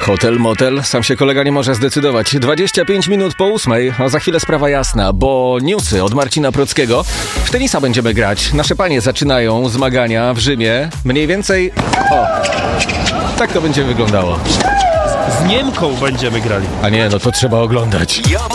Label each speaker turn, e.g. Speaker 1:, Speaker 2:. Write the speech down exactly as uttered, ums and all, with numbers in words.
Speaker 1: Hotel, motel, sam się kolega nie może zdecydować. dwadzieścia pięć minut po ósmej, a za chwilę sprawa jasna, bo newsy od Marcina Prockiego. W tenisa będziemy grać. Nasze panie zaczynają zmagania w Rzymie. Mniej więcej... O, tak to będzie wyglądało.
Speaker 2: Z Niemką będziemy grali.
Speaker 1: A nie, no to trzeba oglądać.